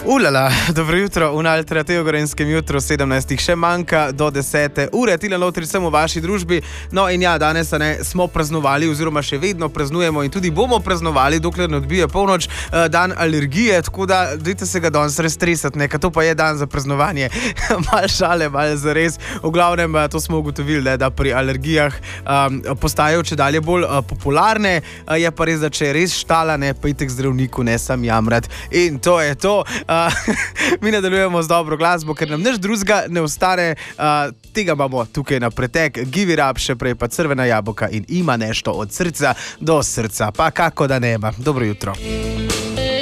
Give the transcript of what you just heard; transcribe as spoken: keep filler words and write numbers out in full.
Ulala, dobro jutro, v Alternativu Gorenjskem jutru, sedemnajstih še manjka do desete ure, Tilen Lotrič sem v vaši družbi. No in ja, danes ne, smo praznovali oziroma še vedno praznujemo in tudi bomo praznovali, dokler ne odbije polnoč, dan alergije, tako da dajte se ga danes res tresati, neka to pa je dan za praznovanje. Mal šale, mal zares. V glavnem, to smo ugotovili, ne, da pri alergijah um, postajajo če dalje bolj uh, popularne, uh, je pa res, da če je res štala, ne, pa idite k zdravniku, ne sam jamrat. In to je to. Uh, mi nadaljujemo z dobro glasbo, ker nam nič drugega ne ostane, uh, tega imamo tukaj na pretek. Give it up, še prej pa Crvena jabolka in Ima nešto od srca do srca, pa kako da nema. Dobro jutro.